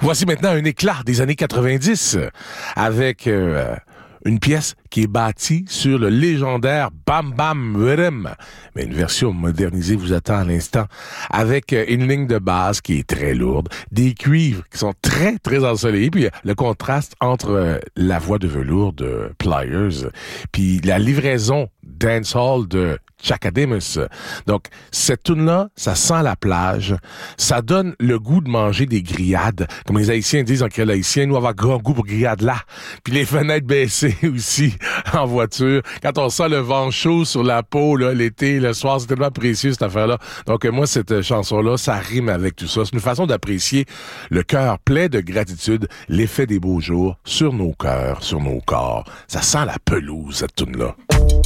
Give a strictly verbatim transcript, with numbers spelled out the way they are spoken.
Voici maintenant un éclat des années quatre-vingt-dix avec euh, une pièce qui est bâtie sur le légendaire Bam Bam Rhythm, mais une version modernisée vous attend à l'instant, avec euh, une ligne de base qui est très lourde, des cuivres qui sont très très ensoleillés, puis euh, le contraste entre euh, la voix de velours de Pliers, puis la livraison dancehall de Chakademus. Donc, cette tune-là, ça sent la plage, ça donne le goût de manger des grillades. Comme les Haïtiens disent en créole haïtien, nous avons grand goût pour grillades là. Puis les fenêtres baissées aussi en voiture. Quand on sent le vent chaud sur la peau, là, l'été, le soir, c'est tellement précieux cette affaire-là. Donc, moi, cette chanson-là, ça rime avec tout ça. C'est une façon d'apprécier le cœur plein de gratitude, l'effet des beaux jours sur nos cœurs, sur nos corps. Ça sent la pelouse, cette tune-là.